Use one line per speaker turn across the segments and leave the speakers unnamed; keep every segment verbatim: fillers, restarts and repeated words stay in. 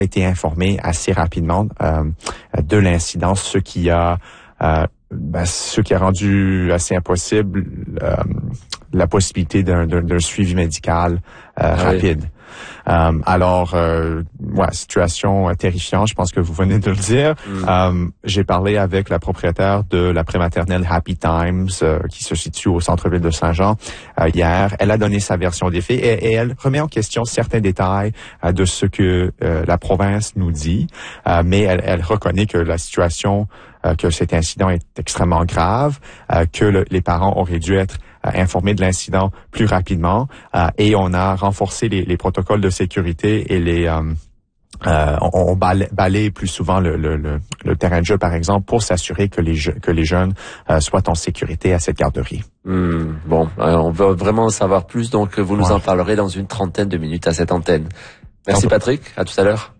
été informés assez rapidement euh, de l'incident, ce qui a euh, ben, ce qui a rendu assez impossible euh, la possibilité d'un, d'un, d'un suivi médical euh,
ah
rapide.
Oui.
Euh, alors, euh, ouais, situation euh, terrifiante, je pense que vous venez de le dire. Mm. Euh, j'ai parlé avec la propriétaire de la prématernelle Happy Times, euh, qui se situe au centre-ville de Saint-Jean, euh, hier. Elle a donné sa version des faits et, et elle remet en question certains détails euh, de ce que euh, la province nous dit, euh, mais elle, elle reconnaît que la situation, euh, que cet incident est extrêmement grave, euh, que le, les parents auraient dû être informés de l'incident plus rapidement euh, et on a renforcé les, les protocoles de sécurité et les euh, euh, on, on balaye, balaye plus souvent le, le, le, le terrain de jeu par exemple pour s'assurer que les je, que les jeunes euh, soient en sécurité à cette garderie.
Mmh, bon, alors on veut vraiment en savoir plus, donc vous nous
ouais.
en parlerez dans une trentaine de minutes à cette antenne. Merci Patrick, à tout à l'heure.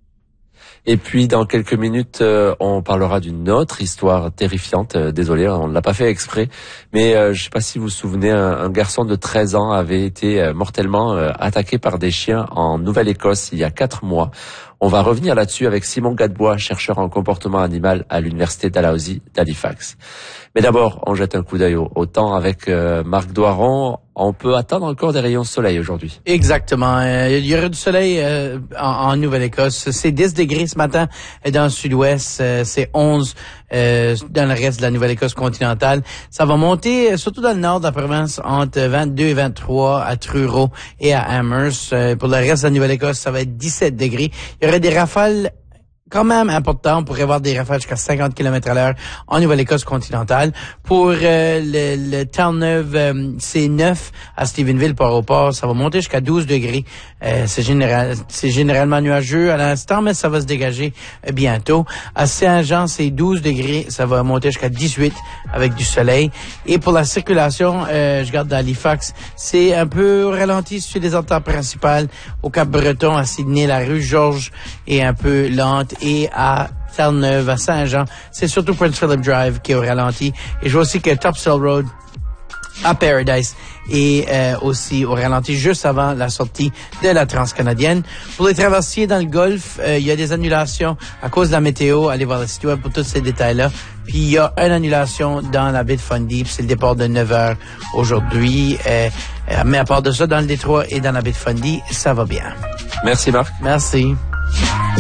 Et puis dans quelques minutes, euh, on parlera d'une autre histoire terrifiante. Euh, désolé, on ne l'a pas fait exprès, mais euh, je ne sais pas si vous vous souvenez, un, un garçon de treize ans avait été euh, mortellement euh, attaqué par des chiens en Nouvelle-Écosse il y a quatre mois. On va revenir là-dessus avec Simon Gadebois, chercheur en comportement animal à l'université Dalhousie d'Halifax. Mais d'abord, on jette un coup d'œil au, au temps avec euh, Marc Doiron. On peut attendre encore des rayons de soleil aujourd'hui.
Exactement. Euh, il y aura du soleil euh, en, en Nouvelle-Écosse. C'est dix degrés ce matin dans le sud-ouest. Euh, c'est onze euh, dans le reste de la Nouvelle-Écosse continentale. Ça va monter, surtout dans le nord de la province, entre vingt-deux et vingt-trois à Truro et à Amherst. Euh, pour le reste de la Nouvelle-Écosse, ça va être dix-sept degrés. Il y aurait des rafales quand même important. On pourrait avoir des rafales jusqu'à cinquante kilomètres à l'heure en Nouvelle-Écosse continentale. Pour euh, le, le Terre-Neuve, euh, c'est neuf à Stephenville, Port-au-Port. Ça va monter jusqu'à douze degrés. Euh, c'est, général, c'est généralement nuageux à l'instant, mais ça va se dégager euh, bientôt. À Saint-Jean, c'est douze degrés. Ça va monter jusqu'à dix-huit avec du soleil. Et pour la circulation, euh, je garde d'Halifax, c'est un peu ralenti sur les artères principales. Au Cap-Breton, à Sydney, la rue Georges est un peu lente. Et à Terre-Neuve, à Saint-Jean, c'est surtout Prince Philip Drive qui est au ralenti. Et je vois aussi que Topsail Road à Paradise est euh, aussi au ralenti juste avant la sortie de la Transcanadienne. Pour les traversiers dans le Golfe, euh, il y a des annulations à cause de la météo. Allez voir le site web pour tous ces détails-là. Puis il y a une annulation dans la baie de Fundy, puis c'est le départ de neuf heures aujourd'hui. Euh, euh, mais à part de ça, dans le Détroit et dans la baie de Fundy, ça va bien.
Merci Marc.
Merci.